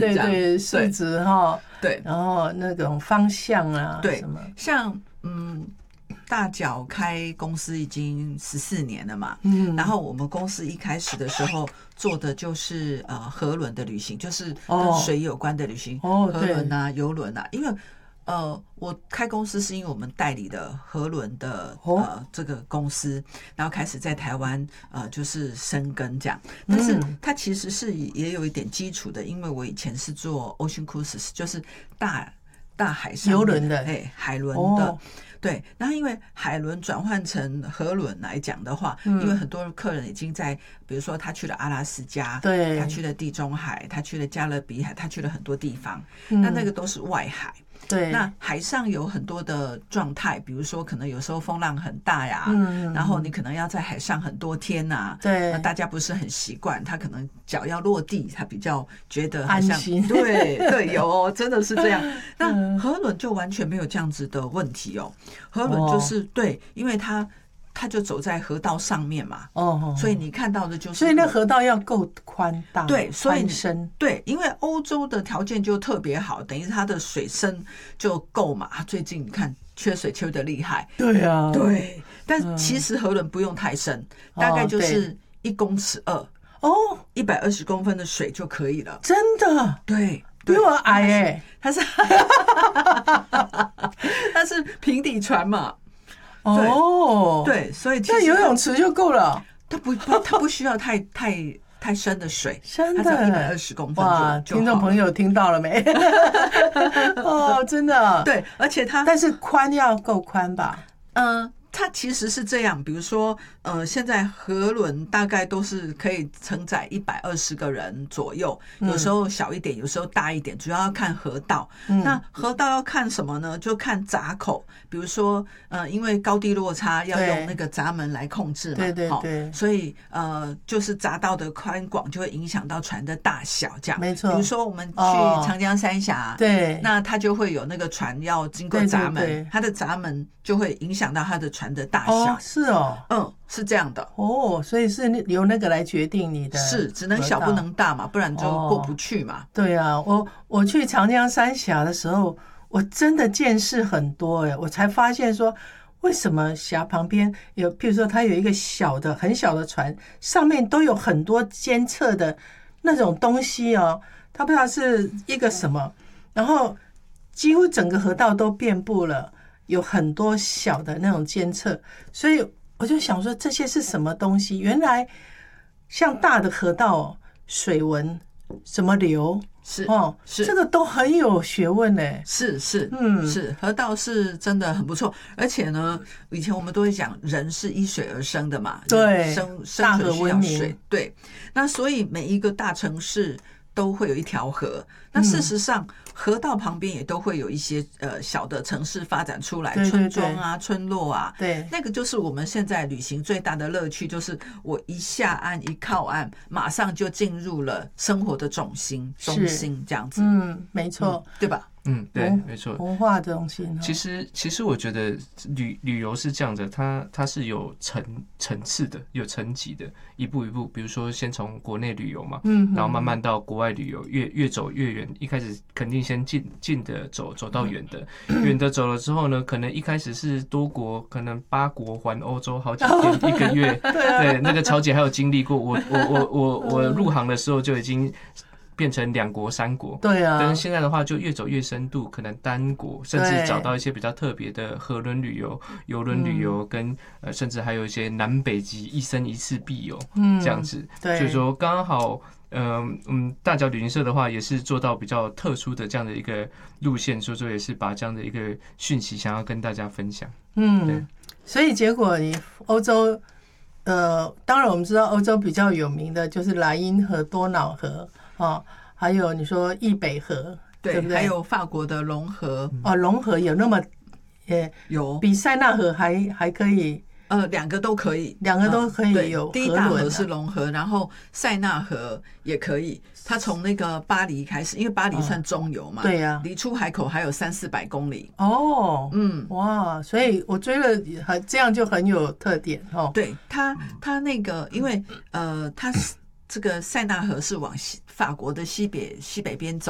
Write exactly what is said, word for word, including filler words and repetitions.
对对，数值哈， 对， 然后那种方向啊， 对， 什么像嗯。大脚开公司已经十四年了嘛， 嗯， 然后我们公司一开始的时候做的就是呃河轮的旅行，就是跟水有关的旅行， 哦， 河轮啊、游轮啊。因为呃，我开公司是因为我们代理的河轮的呃这个公司，然后开始在台湾呃就是生根这样。但是它其实是也有一点基础的，因为我以前是做 Ocean Cruises， 就是大大海上游轮的， 哎，海轮的。哦，对，然后因为海轮转换成河轮来讲的话，嗯，因为很多客人已经在，比如说他去了阿拉斯加， 对， 他去了地中海，他去了加勒比海，他去了很多地方，嗯，那那个都是外海。 对， 那海上有很多的状态，比如说可能有时候风浪很大呀，嗯，然后你可能要在海上很多天呐，啊， 对， 那大家不是很习惯，他可能脚要落地，他比较觉得好像安心， 对对，有哦，真的是这样。那河轮就完全没有这样子的问题哦，河轮就是、哦、对，因为它。它就走在河道上面嘛，哦，所以你看到的就是， 所以那河道要够宽大， 对，所以深， 对，因为欧洲的条件就特别好，等于它的水深就够嘛。最近你看缺水缺的厉害， 对啊， 对，但其实河轮不用太深，嗯、大概就是一公尺二， 哦， 一百二十公分的水就可以了， 真的， 对。 比我矮哎、欸， 它是它是平底船嘛。 哦， 对，所以那游泳池就够了， 它不，它不需要太太太深的水， 真的， 它只要一百二十公分哇！ 就听众朋友听到了没？哦，真的， 对，而且它， 但是宽要够宽吧？ 嗯、呃。它其实是这样，比如说，呃，现在河轮大概都是可以承载一百二十个人左右，有时候小一点，有时候大一点，主要要看河道。嗯、那河道要看什么呢？就看闸口，比如说，呃，因为高低落差要用那个闸门来控制嘛， 对对对， 所以呃，就是闸道的宽广就会影响到船的大小，这样。 没错。 比如说我们去长江三峡， 哦、对， 那它就会有那个船要经过闸门， 对对对， 它的闸门就会影响到它的船的大小。 哦，是哦， 嗯，是这样的哦，所以是由那个来决定你的， 是只能小不能大嘛，不然就过不去嘛。 哦、对啊，我我去长江三峡的时候，我真的见识很多哎，我才发现说，为什么峡旁边有，譬如说它有一个小的很小的船，上面都有很多监测的那种东西哦，它不知道是一个什么，然后几乎整个河道都遍布了。有很多小的那种监测，所以我就想说这些是什么东西？原来像大的河道，水文什么流是哦， 是这个都很有学问呢。 是是嗯是，河道是真的很不错，而且呢，以前我们都会讲人是依水而生的嘛， 对， 生生存需要水，对，那所以每一个大城市都会有一条河，那事实上。嗯河道旁边也都会有一些呃小的城市发展出来， 对对对村庄啊、村落啊， 对， 那个就是我们现在旅行最大的乐趣，就是我一下岸一靠岸，马上就进入了生活的中心中心这样子， 嗯，没错、 嗯，对吧？ 嗯，对，没错， 文化的东西。 其实，其实我觉得旅旅游是这样的，它它是有层层次的，有层级的，一步一步。比如说，先从国内旅游嘛，嗯，然后慢慢到国外旅游，越越走越远。一开始肯定先近近的走，走到远的，远的走了之后呢，可能一开始是多国，可能八国环欧洲好几天一个月。对，那个乔姐还有经历过，我我我我我入行的时候就已经。变成两国三国， 对啊， 但是现在的话就越走越深度，可能单国，甚至找到一些比较特别的河轮旅游、邮轮旅游，跟、嗯、呃，甚至还有一些南北极一生一次必游，嗯，这样子。对，所以说刚好，嗯嗯，大脚旅行社的话也是做到比较特殊的这样的一个路线，所以说也是把这样的一个讯息想要跟大家分享。 嗯，对，所以结果你欧洲，呃，当然我们知道欧洲比较有名的就是莱茵河、多瑙河。哦，还有你说易北河， 对, 对不对？ 还有法国的隆河， 哦，隆河有那么，也有比塞纳河还还可以， 呃，两个都可以， 两个都可以有、啊。 第一大河是隆河，然后塞纳河也可以。它从那个巴黎开始，因为巴黎算中游嘛，哦、 对呀、啊， 离出海口还有三四百公里。 哦，嗯，哇，所以我追了，这样就很有特点哦。 对它，它那个，因为呃，它是。这个塞纳河是往西法国的西北西北边走，